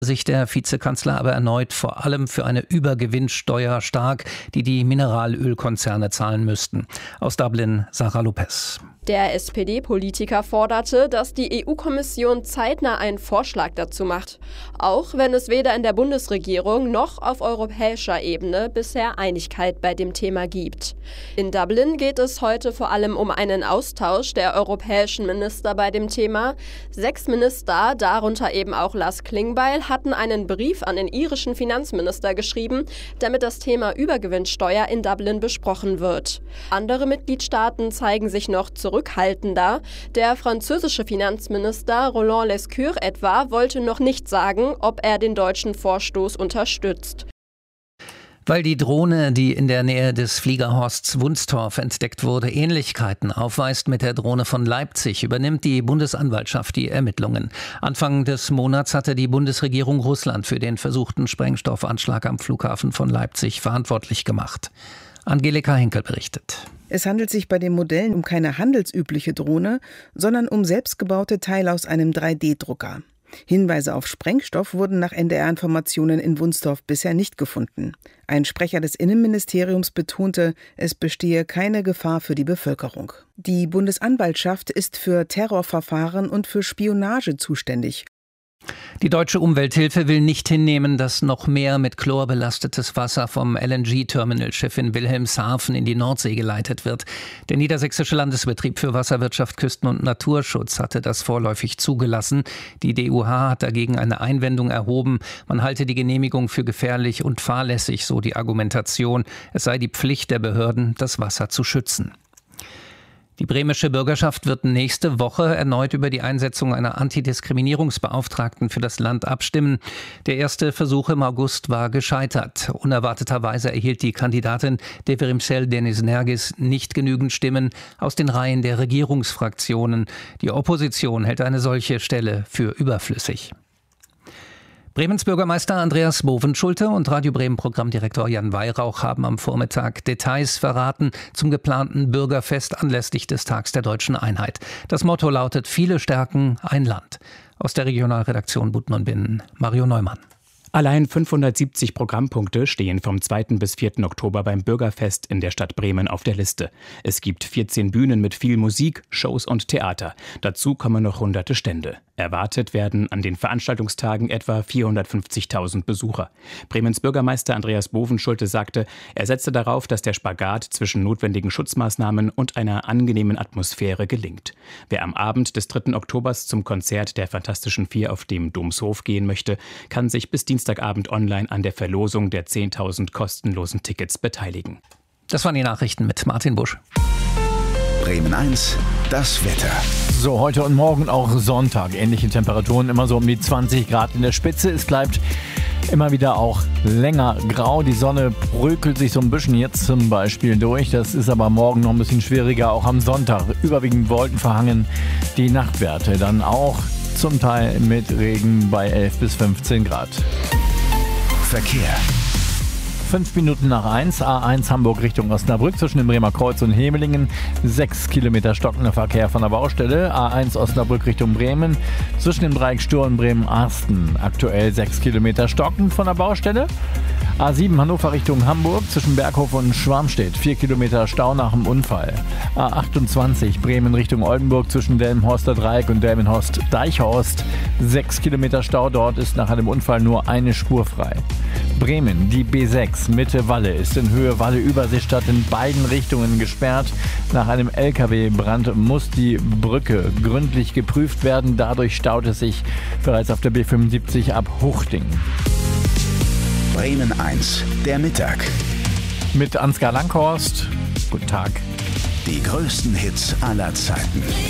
sich der Vizekanzler aber erneut vor allem für eine Übergewinnsteuer stark, die die Mineralölkonzerne zahlen müssten. Aus Dublin, Sarah Lopez. Der SPD-Politiker forderte, dass die EU-Kommission zeitnah einen Vorschlag dazu macht, auch wenn es weder in der Bundesregierung noch auf europäischer Ebene bisher Einigkeit bei dem Thema gibt. In Dublin geht es heute vor allem um einen Austausch der europäischen Minister bei dem Thema. 6 Minister, darunter eben auch Lars Klingbeil, hatten einen Brief an den irischen Finanzminister geschrieben, damit das Thema Übergewinnsteuer in Dublin besprochen wird. Andere Mitgliedstaaten zeigen sich noch zurückhaltender. Der französische Finanzminister Roland Lescure etwa wollte noch nicht sagen, ob er den deutschen Vorstoß unterstützt. Weil die Drohne, die in der Nähe des Fliegerhorsts Wunstorf entdeckt wurde, Ähnlichkeiten aufweist mit der Drohne von Leipzig, übernimmt die Bundesanwaltschaft die Ermittlungen. Anfang des Monats hatte die Bundesregierung Russland für den versuchten Sprengstoffanschlag am Flughafen von Leipzig verantwortlich gemacht. Angelika Henkel berichtet. Es handelt sich bei den Modellen um keine handelsübliche Drohne, sondern um selbstgebaute Teile aus einem 3D-Drucker. Hinweise auf Sprengstoff wurden nach NDR-Informationen in Wunstorf bisher nicht gefunden. Ein Sprecher des Innenministeriums betonte, es bestehe keine Gefahr für die Bevölkerung. Die Bundesanwaltschaft ist für Terrorverfahren und für Spionage zuständig. Die Deutsche Umwelthilfe will nicht hinnehmen, dass noch mehr mit Chlor belastetes Wasser vom LNG-Terminalschiff in Wilhelmshaven in die Nordsee geleitet wird. Der Niedersächsische Landesbetrieb für Wasserwirtschaft, Küsten- und Naturschutz hatte das vorläufig zugelassen. Die DUH hat dagegen eine Einwendung erhoben. Man halte die Genehmigung für gefährlich und fahrlässig, so die Argumentation. Es sei die Pflicht der Behörden, das Wasser zu schützen. Die bremische Bürgerschaft wird nächste Woche erneut über die Einsetzung einer Antidiskriminierungsbeauftragten für das Land abstimmen. Der erste Versuch im August war gescheitert. Unerwarteterweise erhielt die Kandidatin Devrimsel Deniz-Nergis nicht genügend Stimmen aus den Reihen der Regierungsfraktionen. Die Opposition hält eine solche Stelle für überflüssig. Bremens Bürgermeister Andreas Bovenschulte und Radio Bremen Programmdirektor Jan Weihrauch haben am Vormittag Details verraten zum geplanten Bürgerfest anlässlich des Tags der Deutschen Einheit. Das Motto lautet: Viele Stärken, ein Land. Aus der Regionalredaktion Buten und Binnen, Mario Neumann. Allein 570 Programmpunkte stehen vom 2. bis 4. Oktober beim Bürgerfest in der Stadt Bremen auf der Liste. Es gibt 14 Bühnen mit viel Musik, Shows und Theater. Dazu kommen noch hunderte Stände. Erwartet werden an den Veranstaltungstagen etwa 450.000 Besucher. Bremens Bürgermeister Andreas Bovenschulte sagte, er setze darauf, dass der Spagat zwischen notwendigen Schutzmaßnahmen und einer angenehmen Atmosphäre gelingt. Wer am Abend des 3. Oktobers zum Konzert der Fantastischen Vier auf dem Domshof gehen möchte, kann sich bis Dienstagabend online an der Verlosung der 10.000 kostenlosen Tickets beteiligen. Das waren die Nachrichten mit Martin Busch. Bremen 1, das Wetter. So, heute und morgen auch Sonntag. Ähnliche Temperaturen, immer so um die 20 Grad in der Spitze. Es bleibt immer wieder auch länger grau. Die Sonne bröckelt sich so ein bisschen jetzt zum Beispiel durch. Das ist aber morgen noch ein bisschen schwieriger. Auch am Sonntag überwiegend wolkenverhangen. Die Nachtwerte dann auch zum Teil mit Regen bei 11 bis 15 Grad. Verkehr. 5 Minuten nach 1, A1 Hamburg Richtung Osnabrück zwischen dem Bremer Kreuz und Hemelingen. 6 Kilometer stockender Verkehr von der Baustelle. A1 Osnabrück Richtung Bremen zwischen dem Dreieck Stur und Bremen-Arsten. Aktuell 6 Kilometer stockend von der Baustelle. A7 Hannover Richtung Hamburg zwischen Berghof und Schwarmstedt. 4 Kilometer Stau nach dem Unfall. A28 Bremen Richtung Oldenburg zwischen Delmenhorster Dreieck und Delmenhorst-Deichhorst. 6 Kilometer Stau, dort ist nach einem Unfall nur eine Spur frei. Bremen, die B6 Mitte Walle ist in Höhe Walle-Überseestadt in beiden Richtungen gesperrt. Nach einem LKW-Brand muss die Brücke gründlich geprüft werden. Dadurch staut es sich bereits auf der B75 ab Huchting. Bremen 1, der Mittag. Mit Ansgar Langhorst. Guten Tag. Die größten Hits aller Zeiten.